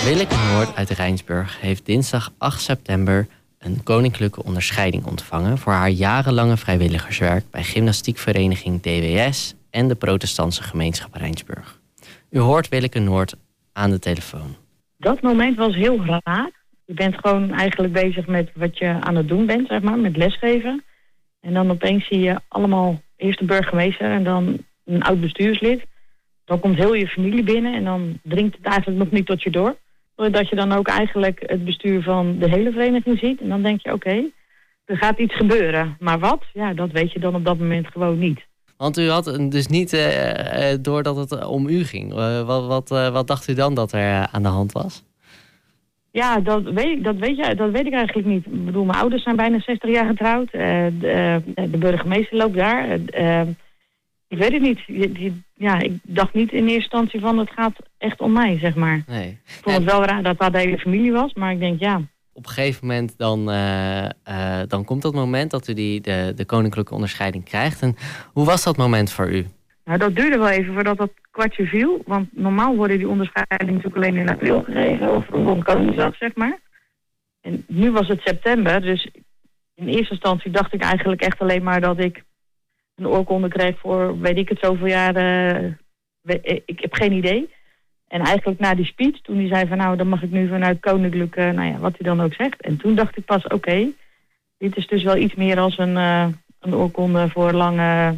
Willeke Noord uit Rijnsburg heeft dinsdag 8 september een koninklijke onderscheiding ontvangen voor haar jarenlange vrijwilligerswerk bij gymnastiekvereniging DWS en de protestantse gemeenschap Rijnsburg. U hoort Willeke Noord aan de telefoon. Dat moment was heel raar. Je bent gewoon eigenlijk bezig met wat je aan het doen bent, zeg maar, met lesgeven. En dan opeens zie je allemaal eerst de burgemeester en dan een oud bestuurslid. Dan komt heel je familie binnen en dan dringt het eigenlijk nog niet tot je door. Doordat je dan ook eigenlijk het bestuur van de hele vereniging ziet. En dan denk je, oké, er gaat iets gebeuren. Maar wat? Ja, dat weet je dan op dat moment gewoon niet. Want u had dus niet door dat het om u ging. Wat dacht u dan dat er aan de hand was? Ja, dat weet ik eigenlijk niet. Ik bedoel, mijn ouders zijn bijna 60 jaar getrouwd. De burgemeester loopt daar. Ik weet het niet. Ik dacht niet in eerste instantie van het gaat echt om mij, zeg maar. Nee. Ik vond het wel raar dat de hele familie was, maar ik denk ja. Op een gegeven moment dan komt dat moment dat u de koninklijke onderscheiding krijgt. En hoe was dat moment voor u? Nou, dat duurde wel even voordat dat kwartje viel. Want normaal worden die onderscheidingen natuurlijk alleen in april gegeven. Of rond Koningsdag, zeg maar. En nu was het september. Dus in eerste instantie dacht ik eigenlijk echt alleen maar dat ik een oorkonde kreeg voor weet ik het zoveel jaar. Ik heb geen idee. En eigenlijk na die speech, toen hij zei van nou, dan mag ik nu vanuit koninklijk, wat hij dan ook zegt. En toen dacht ik pas, oké, dit is dus wel iets meer als een oorkonde voor lange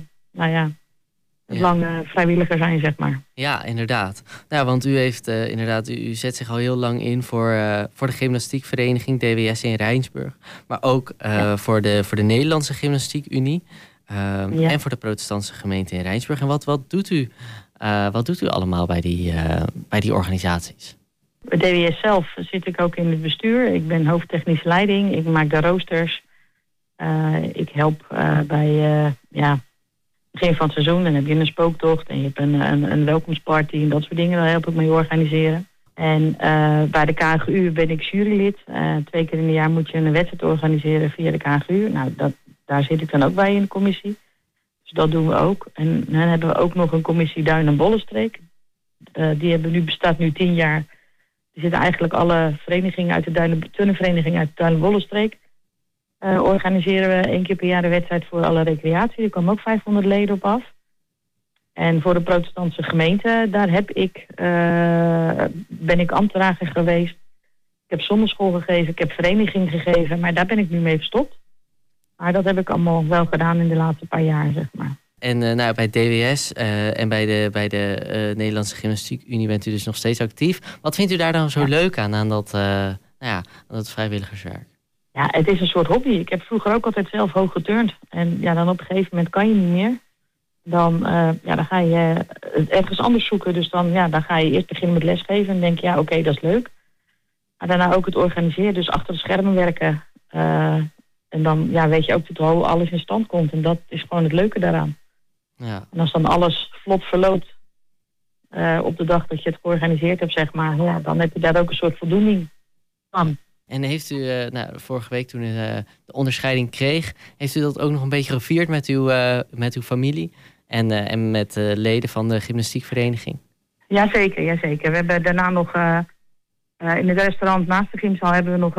vrijwilliger zijn, zeg maar. Ja, inderdaad. Nou, want u heeft u zet zich al heel lang in voor de gymnastiekvereniging DWS in Rijnsburg. Maar ook voor de Nederlandse Gymnastiek Unie. En voor de protestantse gemeente in Rijnsburg. En wat doet u? Wat doet u allemaal bij die organisaties? Bij DWS zelf zit ik ook in het bestuur. Ik ben hoofdtechnische leiding. Ik maak de roosters. Ik help bij begin van het seizoen. Dan heb je een spooktocht en je hebt een welkomstparty en dat soort dingen. Daar help ik mee organiseren. En bij de KGU ben ik jurylid. 2 keer in een jaar moet je een wedstrijd organiseren via de KGU. Nou, daar zit ik dan ook bij in de commissie. Dus dat doen we ook. En dan hebben we ook nog een commissie Duin- en Bollenstreek. Die bestaat nu 10 jaar. Die zitten eigenlijk alle verenigingen uit de turnenverenigingen uit de Duin- en Bollenstreek. Organiseren we 1 keer per jaar de wedstrijd voor alle recreatie. Er komen ook 500 leden op af. En voor de protestantse gemeente, daar ben ik ambtenaar geweest. Ik heb zondagschool gegeven, ik heb vereniging gegeven, maar daar ben ik nu mee gestopt. Maar dat heb ik allemaal wel gedaan in de laatste paar jaar, zeg maar. En bij DWS en bij de Nederlandse Gymnastiek Unie bent u dus nog steeds actief. Wat vindt u daar dan zo leuk aan dat vrijwilligerswerk? Ja, het is een soort hobby. Ik heb vroeger ook altijd zelf hoog geturnd. En ja, dan op een gegeven moment kan je niet meer. Dan ga je ergens anders zoeken. Dus dan ga je eerst beginnen met lesgeven. En denk je, oké, dat is leuk. Maar daarna ook het organiseren. Dus achter de schermen werken. En dan weet je ook dat alles in stand komt. En dat is gewoon het leuke daaraan. Ja. En als dan alles vlot verloopt op de dag dat je het georganiseerd hebt, zeg maar. Dan heb je daar ook een soort voldoening van. En heeft u vorige week toen u de onderscheiding kreeg, heeft u dat ook nog een beetje gevierd met uw familie en met leden van de gymnastiekvereniging? Jazeker. We hebben daarna nog in het restaurant naast de gymzaal hebben we nog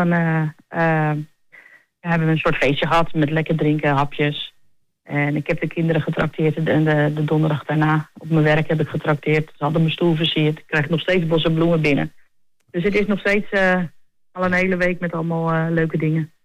een soort feestje gehad met lekker drinken, hapjes. En ik heb de kinderen getrakteerd en de donderdag daarna op mijn werk heb ik getrakteerd. Ze hadden mijn stoel versierd. Ik krijg nog steeds bossen bloemen binnen. Dus het is nog steeds al een hele week met allemaal leuke dingen.